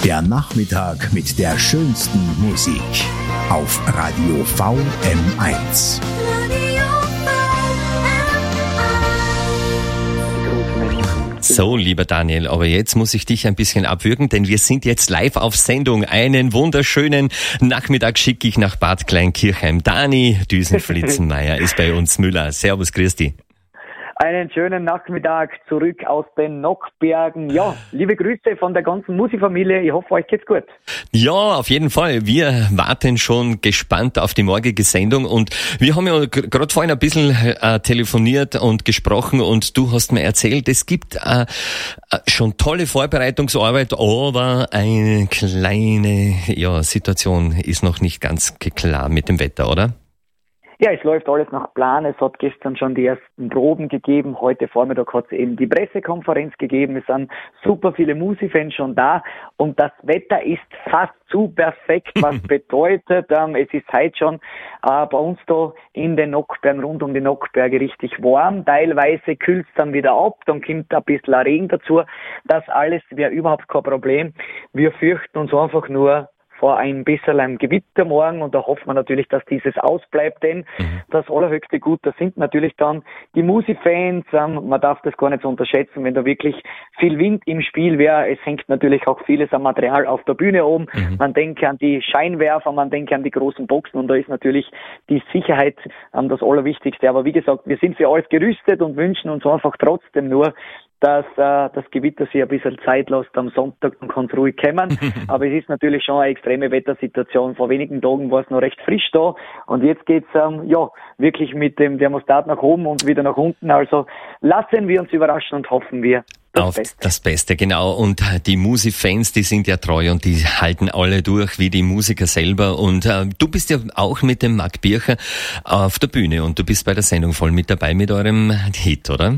Der Nachmittag mit der schönsten Musik auf Radio VM1. So, lieber Daniel, aber jetzt muss ich dich ein bisschen abwürgen, denn wir sind jetzt live auf Sendung. Einen wunderschönen Nachmittag schicke ich nach Bad Kleinkirchheim. Dani Düsenflitzenmeier ist bei uns Müller. Servus, Christi. Einen schönen Nachmittag zurück aus den Nockbergen. Ja, liebe Grüße von der ganzen Musikfamilie. Ich hoffe, euch geht's gut. Ja, auf jeden Fall. Wir warten schon gespannt auf die morgige Sendung und wir haben ja gerade vorhin ein bisschen telefoniert und gesprochen und du hast mir erzählt, es gibt schon tolle Vorbereitungsarbeit, aber eine kleine Situation ist noch nicht ganz klar mit dem Wetter, oder? Ja, es läuft alles nach Plan. Es hat gestern schon die ersten Proben gegeben. Heute Vormittag hat es eben die Pressekonferenz gegeben. Es sind super viele Musikfans schon da. Und das Wetter ist fast zu perfekt, was bedeutet, es ist heute schon bei uns da in den Nockbergen, rund um die Nockberge richtig warm. Teilweise kühlt es dann wieder ab. Dann kommt ein bisschen Regen dazu. Das alles wäre überhaupt kein Problem. Wir fürchten uns einfach nur vor ein bisschen Gewitter morgen und da hoffen wir natürlich, dass dieses ausbleibt, denn das allerhöchste Gut, das sind natürlich dann die Musikfans, man darf das gar nicht so unterschätzen, wenn da wirklich viel Wind im Spiel wäre. Es hängt natürlich auch vieles am Material auf der Bühne oben. Man denke an die Scheinwerfer, man denke an die großen Boxen und da ist natürlich die Sicherheit das Allerwichtigste. Aber wie gesagt, wir sind für alles gerüstet und wünschen uns einfach trotzdem nur, dass das Gewitter sich ein bisschen Zeit lässt am Sonntag und kann es ruhig kommen. Aber es ist natürlich schon eine extreme Wettersituation. Vor wenigen Tagen war es noch recht frisch da und jetzt geht's wirklich mit dem Thermostat nach oben und wieder nach unten. Also lassen wir uns überraschen und hoffen wir auf das Beste, genau. Und die Musikfans, die sind ja treu und die halten alle durch, wie die Musiker selber. Und du bist ja auch mit dem Marc Bircher auf der Bühne und du bist bei der Sendung voll mit dabei mit eurem Hit, oder?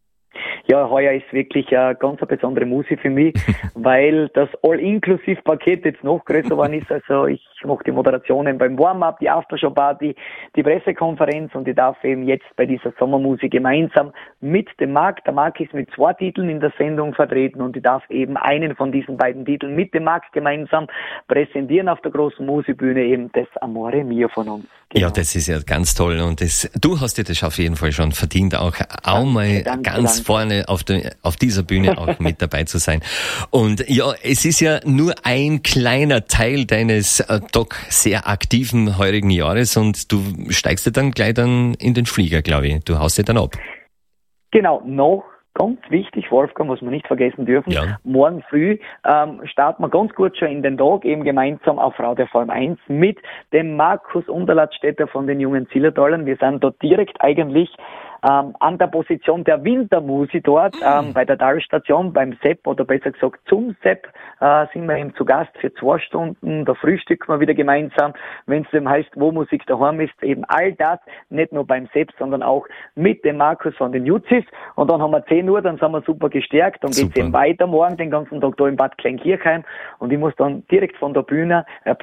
Ja, heuer ist wirklich eine ganz besondere Musik für mich, weil das All-Inklusiv-Paket jetzt noch größer geworden ist. Also ich mache die Moderationen beim Warm-Up, die Aftershow-Party, die Pressekonferenz und ich darf eben jetzt bei dieser Sommermusik gemeinsam mit dem Marc. Der Marc ist mit 2 Titeln in der Sendung vertreten und ich darf eben einen von diesen beiden Titeln mit dem Marc gemeinsam präsentieren auf der großen Musikbühne, eben das Amore Mio von uns. Genau. Ja, das ist ja ganz toll und du hast dir das auf jeden Fall schon verdient, auch mal ganz vorne auf dieser Bühne auch mit dabei zu sein. Und ja, es ist ja nur ein kleiner Teil deines doch sehr aktiven heurigen Jahres und du steigst ja dann gleich dann in den Flieger, glaube ich. Du haust ja dann ab. Genau, noch ganz wichtig, Wolfgang, was wir nicht vergessen dürfen, morgen früh starten wir ganz gut schon in den Tag, eben gemeinsam auf Radio VM1 mit dem Markus Unterladstätter von den Jungen Zillertalern. Wir sind dort direkt eigentlich an der Position der Wintermusik dort, bei der Talstation, beim Sepp, oder besser gesagt zum Sepp, sind wir eben zu Gast für 2 Stunden, da frühstücken wir wieder gemeinsam, wenn es eben heißt, wo Musik daheim ist, eben all das, nicht nur beim Sepp, sondern auch mit dem Markus von den Jutzis, und dann haben wir 10 Uhr, dann sind wir super gestärkt, dann geht's eben weiter morgen, den ganzen Tag da in Bad Kleinkirchheim, und ich muss dann direkt von der Bühne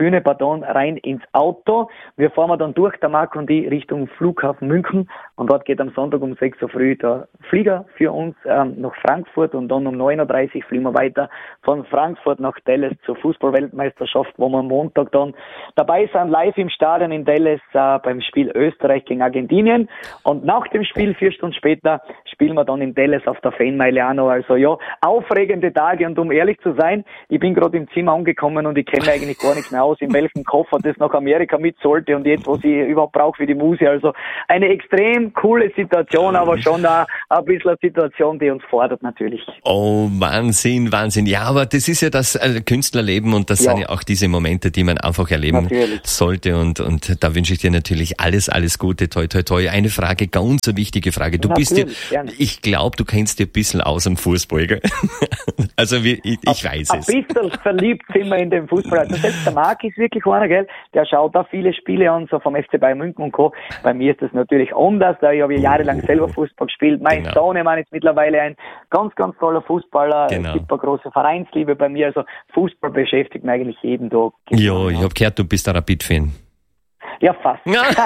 rein ins Auto, wir fahren dann durch, der Marc und ich, Richtung Flughafen München, und dort geht am Sonntag um 6 Uhr früh der Flieger für uns nach Frankfurt und dann um 9.30 Uhr fliegen wir weiter von Frankfurt nach Dallas zur Fußball-Weltmeisterschaft, wo wir am Montag dann dabei sind, live im Stadion in Dallas beim Spiel Österreich gegen Argentinien, und nach dem Spiel 4 Stunden später spielen wir dann in Dallas auf der Fanmeile auch noch. Also ja, aufregende Tage, und um ehrlich zu sein, ich bin gerade im Zimmer angekommen und ich kenne eigentlich gar nichts mehr aus, in welchem Koffer das nach Amerika mit sollte und jetzt, was ich überhaupt brauche für die Musik. Also eine extrem coole Situation, aber schon ein bisschen eine Situation, die uns fordert natürlich. Oh, Wahnsinn, Wahnsinn. Ja, aber das ist ja das Künstlerleben, und das sind ja auch diese Momente, die man einfach erleben sollte, und da wünsche ich dir natürlich alles Gute, toi, toi, toi. Eine Frage, ganz eine wichtige Frage. Du bist ja, ich glaube, du kennst dich ein bisschen aus dem Fußball, gell? Also ich weiß es. Ein bisschen verliebt sind wir in den Fußball. Also selbst der Marc ist wirklich einer, gell? Der schaut auch viele Spiele an, so vom FC Bayern München und Co. Bei mir ist das natürlich anders, da ich habe jahrelang selber Fußball gespielt. Mein Sohnemann ist mittlerweile ein ganz, ganz toller Fußballer. Es gibt eine große Vereinsliebe bei mir, also Fußball beschäftigt mich eigentlich jeden Tag. Ja, ich habe gehört, du bist ein Rapid-Fan. Ja, fast.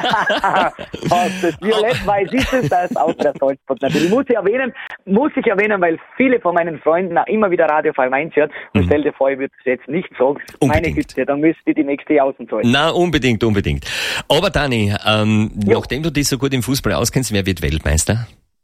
Das Violett-Weiß ist es, das Austria Salzburg natürlich. Muss ich erwähnen, weil viele von meinen Freunden auch immer wieder Radio FM1 hört. Und stell dir vor, ich würde es jetzt nicht sagen. Meine Güte, dann müsste ich die nächste Jahr außen zahlen. Na, unbedingt. Aber Dani, nachdem du dich so gut im Fußball auskennst, wer wird Weltmeister?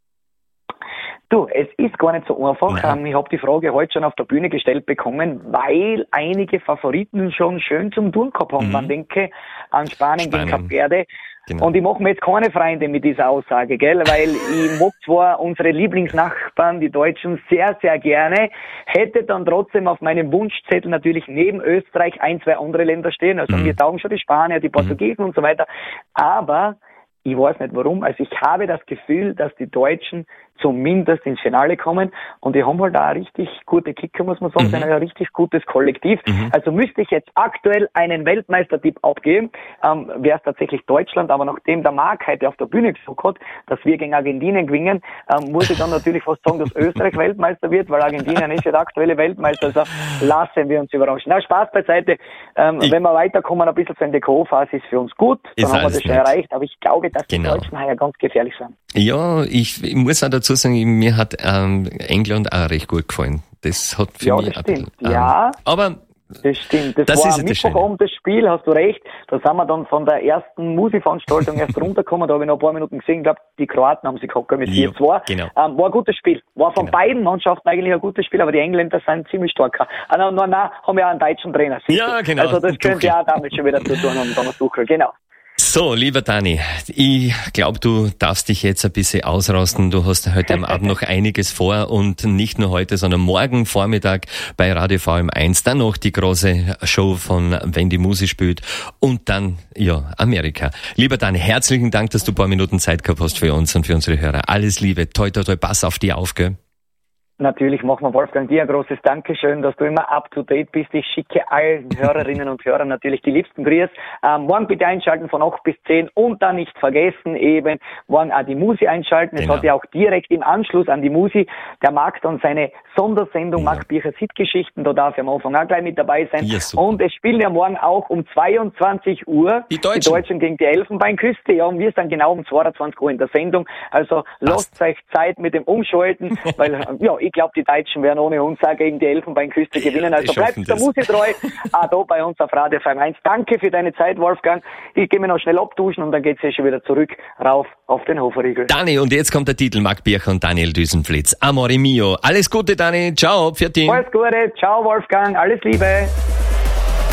Du, es ist gar nicht so einfach. Ich habe die Frage heute schon auf der Bühne gestellt bekommen, weil einige Favoriten schon schön zum Tun gehabt haben. Man denke an Spanien gegen Kap Verde. Genau. Und ich mache mir jetzt keine Freunde mit dieser Aussage, gell, weil ich mag zwar unsere Lieblingsnachbarn, die Deutschen, sehr, sehr gerne, hätte dann trotzdem auf meinem Wunschzettel natürlich neben Österreich 1, 2 andere Länder stehen. Also mir taugen schon die Spanier, die Portugiesen und so weiter. Aber ich weiß nicht warum. Also ich habe das Gefühl, dass die Deutschen zumindest ins Finale kommen und die haben halt auch richtig gute Kicker, muss man sagen, sind ein richtig gutes Kollektiv. Also müsste ich jetzt aktuell einen Weltmeistertipp abgeben, wäre es tatsächlich Deutschland, aber nachdem der Marc heute auf der Bühne gesagt hat, dass wir gegen Argentinien gewinnen, muss ich dann natürlich fast sagen, dass Österreich Weltmeister wird, weil Argentinien ist ja der aktuelle Weltmeister, also lassen wir uns überraschen. Na, Spaß beiseite, wenn wir weiterkommen, ein bisschen zur Deko-Phase ist für uns gut, dann haben wir das schon erreicht, aber ich glaube, dass die Deutschen heuer ganz gefährlich sind. Ja, ich muss auch dazu sagen, mir hat England auch recht gut gefallen. Das hat für mich... Das stimmt. Aber das stimmt. Das war am Mittwochabend das Spiel, hast du recht. Da sind wir dann von der ersten Musikveranstaltung erst runtergekommen. Da habe ich noch ein paar Minuten gesehen. Ich glaube, die Kroaten haben sich gehackt mit 4-2. Genau. War ein gutes Spiel. War von beiden Mannschaften eigentlich ein gutes Spiel, aber die Engländer sind ziemlich stark. Nein, haben ja einen deutschen Trainer. Ja, genau. Also das könnte ja auch damit schon wieder zu tun haben. Thomas Tuchel, genau. So, lieber Dani, ich glaube, du darfst dich jetzt ein bisschen ausrasten. Du hast heute am Abend noch einiges vor und nicht nur heute, sondern morgen Vormittag bei Radio VM1 dann noch die große Show von Wenn die Musik spielt und dann, Amerika. Lieber Dani, herzlichen Dank, dass du ein paar Minuten Zeit gehabt hast für uns und für unsere Hörer. Alles Liebe, toi, toi, toi, pass auf dich auf, gell? Natürlich machen wir, Wolfgang, dir ein großes Dankeschön, dass du immer up to date bist. Ich schicke allen Hörerinnen und Hörern natürlich die liebsten Grüße. Morgen bitte einschalten von 8 bis 10 und dann nicht vergessen eben morgen auch die Musi einschalten. Es hat ja auch direkt im Anschluss an die Musi der Marc dann seine Sondersendung Marc Birchers Hitgeschichten. Da darf er am Anfang auch gleich mit dabei sein. Und es spielen ja morgen auch um 22 Uhr die Deutschen gegen die Elfenbeinküste. Ja, und wir sind genau um 22 Uhr in der Sendung. Also lasst euch Zeit mit dem Umschalten, weil ich glaube, die Deutschen werden ohne uns auch gegen die Elfenbeinküste gewinnen. Also bleibt der Musik treu, auch da bei uns auf Radio FM1. Danke für deine Zeit, Wolfgang. Ich gehe mir noch schnell abduschen und dann geht's ja schon wieder zurück rauf auf den Hoferriegel. Dani, und jetzt kommt der Titel Marc Bircher und Daniel Düsenflitz. Amore mio. Alles Gute, Dani. Ciao. Pfiat. Alles Gute. Ciao, Wolfgang. Alles Liebe.